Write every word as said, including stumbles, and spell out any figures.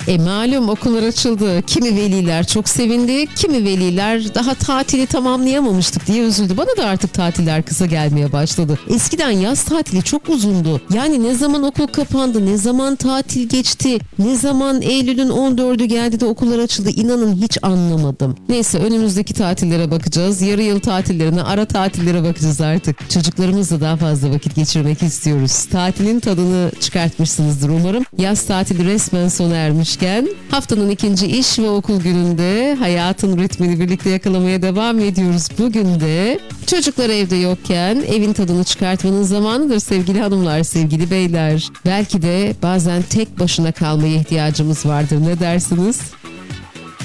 E malum okullar açıldı. Kimi veliler çok sevindi, kimi veliler daha tatili tamamlayamamıştık diye üzüldü. Bana da artık tatiller kısa gelmeye başladı. Eskiden yaz tatili çok uzundu. Yani ne zaman okul kapandı, ne zaman tatil geçti, ne zaman Eylül'ün on dördü geldi de okullar açıldı. İnanın hiç anlamadım. Neyse önümüzdeki tatillere bakacağız. Yarı yıl tatillerine, ara tatillere bakacağız artık. Çocuklarımızla daha fazla vakit geçirmek istiyoruz. Tatilin tadını çıkartmışsınızdır umarım. Yaz tatili resmen sona ermişken haftanın ikinci iş ve okul gününde hayatın ritmini birlikte yakalamaya devam ediyoruz. Bugün de çocuklar evde yokken evin tadını çıkartmanın zamanıdır sevgili hanımlar, sevgili beyler. Belki de bazen tek başına kalmaya ihtiyacımız vardır. Ne dersiniz?